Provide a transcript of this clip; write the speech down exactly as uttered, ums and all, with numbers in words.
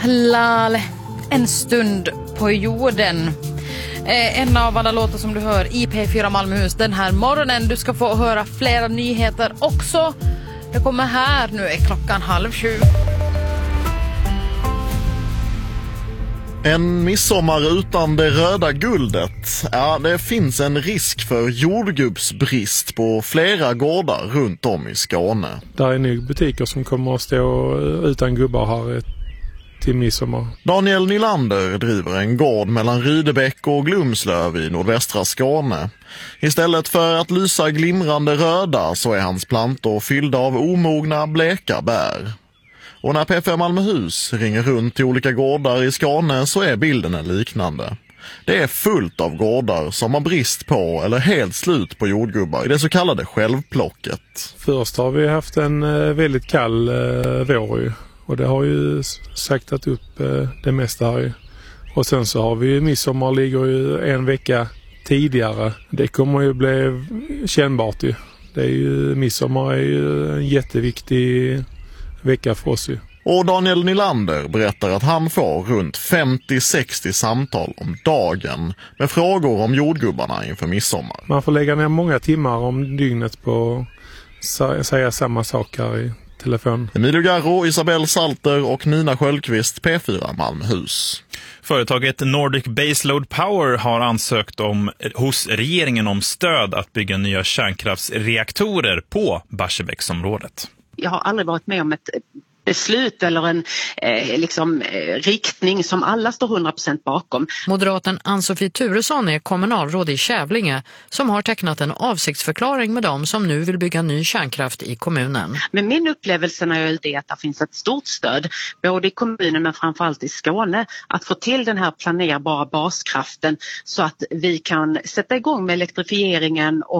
Lale, en stund på jorden. Eh, en av alla låtar som du hör i P fyra Malmöhus den här morgonen. Du ska få höra flera nyheter också. Det kommer här, nu är klockan halv sju. En midsommar utan det röda guldet. Ja, det finns en risk för jordgubbsbrist på flera gårdar runt om i Skåne. Där är nog butiker som kommer att stå utan gubbar här till midsommar. Daniel Nylander driver en gård mellan Rydebäck och Glumslöv i nordvästra Skåne. Istället för att lysa glimrande röda så är hans plantor fyllda av omogna bleka bär. Och när P fyra Malmöhus ringer runt till olika gårdar i Skåne så är bilden en liknande. Det är fullt av gårdar som har brist på eller helt slut på jordgubbar i det så kallade självplocket. Först har vi haft en väldigt kall vår och det har ju saktat upp det mesta här. Och sen så har vi midsommar ligger ju en vecka tidigare. Det kommer ju bli kännbart ju. Det är ju, midsommar är ju en jätteviktig vecka för oss ju. Och Daniel Nylander berättar att han får runt femtio till sextio samtal om dagen med frågor om jordgubbarna inför midsommar. Man får lägga ner många timmar om dygnet på att säga samma saker i telefon. Emilio Garro, Isabel Salter och Nina Sköldqvist, P fyra Malmöhus. Företaget Nordic Baseload Power har ansökt om, hos regeringen om stöd att bygga nya kärnkraftsreaktorer på Barsebäcksområdet. Jag har aldrig varit med om ett beslut eller en eh, liksom, eh, riktning som alla står hundra procent bakom. Moderaten Ann-Sofie Turesson är kommunalråd i Kävlinge som har tecknat en avsiktsförklaring med dem som nu vill bygga ny kärnkraft i kommunen. Men min upplevelse när jag är ute är att det finns ett stort stöd både i kommunen men framförallt i Skåne att få till den här planerbara baskraften så att vi kan sätta igång med elektrifieringen och